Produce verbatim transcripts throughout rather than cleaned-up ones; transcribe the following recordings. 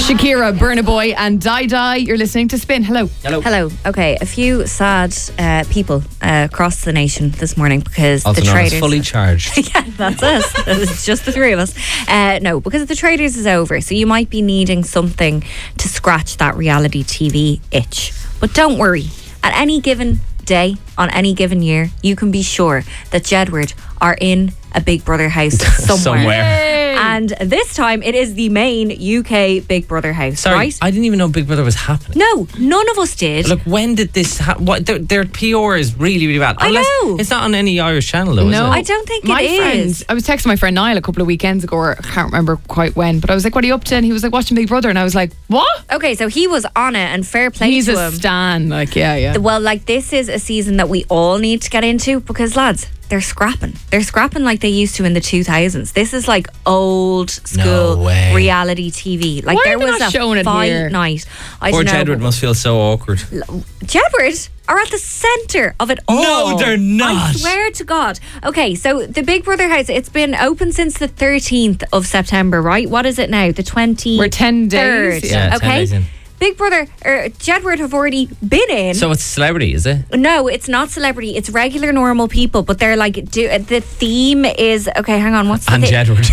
Shakira, Burna Boy and Dai Dai. You're listening to Spin. Hello. Hello. Hello. Okay, a few sad uh, people uh, across the nation this morning because Also the known as traders fully charged. yeah, that's us. It's just the three of us. Uh, no, because the traders is over, so you might be needing something to scratch that reality T V itch. But don't worry. At any given day, on any given year, you can be sure that Jedward are in a Big Brother house somewhere. Somewhere. And this time it is the main U K Big Brother house, Sorry, right? I didn't even know Big Brother was happening. No, none of us did. Look, when did this happen? What their, their P R is really, really bad. I Unless know. It's not on any Irish channel, though, No. is I it? don't think My it friend, is. I was texting my friend Niall a couple of weekends ago, or I can't remember quite when, but I was like, what are you up to? And he was like, watching Big Brother. And I was like, what? Okay, so he was on it, and fair play He's to a him. stan. Like, yeah, yeah. Well, like, this is a season that we all need to get into because, lads, they're scrapping. They're scrapping like they used to in the two thousands. This is like old school No way. reality T V. Like, Why there are they was not a showing it fight here? night. I Poor don't know. Jedward must feel so awkward. Jedward are at the centre of it all. No, they're not. I swear to God. Okay, so the Big Brother house, it's been open since the thirteenth of September, right? What is it now? The twenty-third. We're ten days. Yeah, ten okay. days in. Big Brother, er, Jedward have already been in. So it's celebrity, is it? No, it's not celebrity. It's regular, normal people. But they're like, do, the theme is okay. Hang on, what's the And thi- Jedward.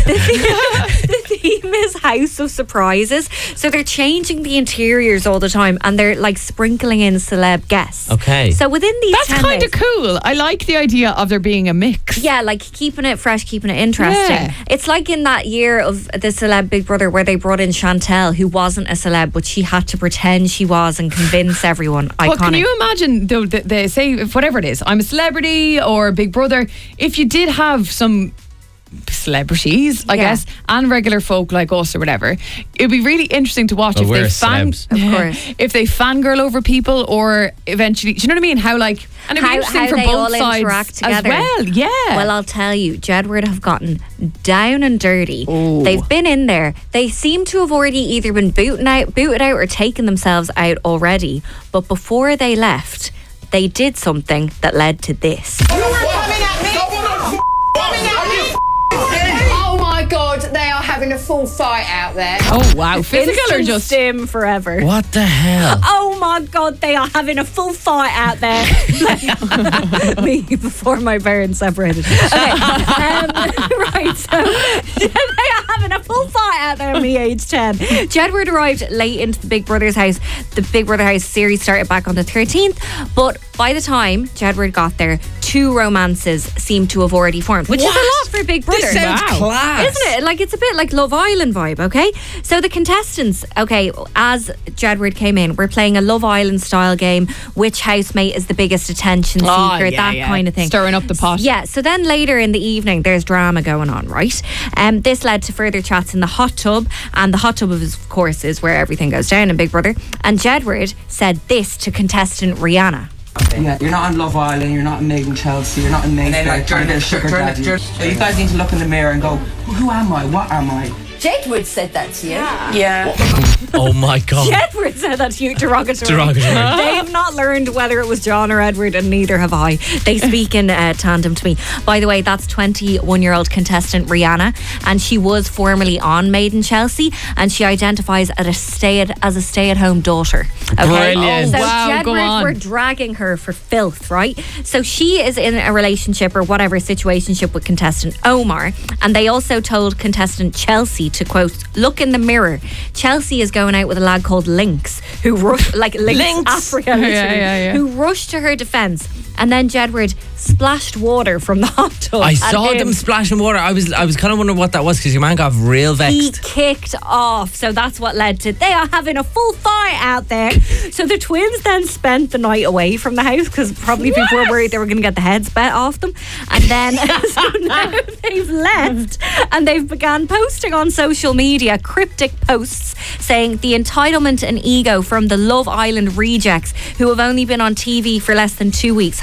the theme is House of Surprises. So they're changing the interiors all the time, and they're like sprinkling in celeb guests. Okay. So within these, That's ten kind of days- cool. I like the idea of there being a mix. Yeah, like keeping it fresh, keeping it interesting. Yeah. It's like in that year of the celeb Big Brother where they brought in Chantel, who wasn't a celeb, but she had to pretend she was and convince everyone. Iconic. But can you imagine, though, that they say, if whatever it is, I'm a celebrity or Big Brother, if you did have some celebrities, I Yeah. guess, and regular folk like us or whatever, it'd be really interesting to watch Well, if we're they fan, celebs. Of course. if they fangirl over people, or eventually, do you know what I mean? How like, and it'd be How- interesting how for they both all sides interact as together. well. Yeah. Well, I'll tell you, Jedward have gotten down and dirty. Ooh. They've been in there. They seem to have already either been booted out, booted out or taken themselves out already. But before they left, they did something that led to this. Oh my God, they are having a full fight out there. oh wow, physical or just Stim forever. What the hell? Oh my God, they are having a full fight out there. Me before my parents separated. Okay, um, right, so they are having a full fight out there at me age ten. Jedward arrived late into the Big Brother's house. The Big Brother house series started back on the thirteenth, but by the time Jedward got there, two romances seemed to have already formed, which is a What? lot for Big Brother. This sounds Wow. class. Isn't it? Like, it's a bit like Love Island vibe, okay? So the contestants, okay, as Jedward came in, we're playing a Love Island style game. Which housemate is the biggest attention seeker? Oh, yeah, that yeah. kind of thing. Stirring up the pot. Yeah, so then later in the evening, there's drama going on, right? Um, this led to further chats in the hot tub, and the hot tub, of course, is where everything goes down in Big Brother. And Jedward said this to contestant Rihanna. Yeah, you're not on Love Island, you're not in Made in Chelsea, you're not in Mayfair, like, trying to get a turn- sugar turn- daddy. turn- So you guys need to look in the mirror and go, who am I? What am I? Jedward said that to you. Yeah. Oh my God. Jedward said that to you derogatory. Derogatory. They've not learned whether it was John or Edward, and neither have I. They speak in uh, tandem to me. By the way, that's twenty-one-year-old contestant Rihanna, and she was formerly on Made in Chelsea, and she identifies as a stay at, as a stay-at-home daughter. Okay, Brilliant. So Oh, wow, go Jedward on. were dragging her for filth, right? So she is in a relationship or whatever situationship with contestant Omar, and they also told contestant Chelsea to quote, "Look in the mirror. Chelsea is going out with a lad called Lynx, who rushed like Lynx, Lynx? Africa, literally, Yeah, yeah, yeah. who rushed to her defence, and then Jedward splashed water from the hot tub. I at saw him. them splashing water. I was I was kind of wondering what that was because your man got real He vexed. kicked off, so that's what led to they are having a full fight out there. So the twins then spent the night away from the house because probably people were worried they were going to get the heads bet off them, and then so now they've left and they've began posting on social media cryptic posts saying the entitlement and ego from the Love Island rejects who have only been on T V for less than two weeks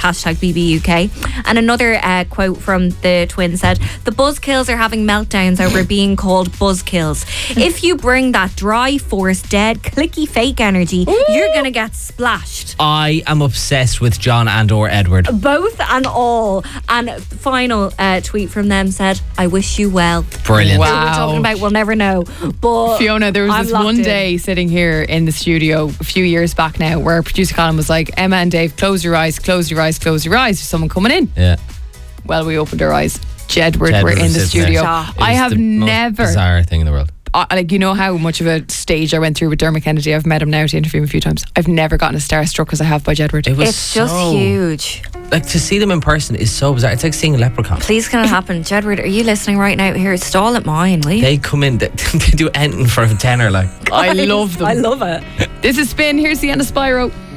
hashtag B B U K. And another uh, quote from the twin said, the buzzkills are having meltdowns over being called buzzkills. If you bring that dry, forced, dead, clicky, fake energy, Ooh. You're going to get splashed. I am obsessed with John and or Edward. Both and all. And final uh, tweet from them said, I wish you well. Brilliant. Wow. We're talking about we'll never know. But Fiona, there was I'm this locked one in. day sitting here in the studio a few years back now where producer Colin was like, Emma and Dave, close your eyes, close your eyes, close your eyes. There's someone coming in. Yeah. Well, we opened our eyes. Jedward, Jedward were in was the sitting studio. there. It I was have the most never, bizarre thing in the world. I, like, you know how much of a stage I went through with Dermot Kennedy. I've met him now to interview him a few times. I've never gotten as starstruck as I have by Jedward. It was It's just so- huge. Like, to see them in person is so bizarre. It's like seeing a leprechaun. Please can it happen? Jedward, are you listening right now? Here, stall at mine, will you? They come in, they, they do anything for a tenner. Like, I love them. I love it. This is Spin. Here's the end of Spyro.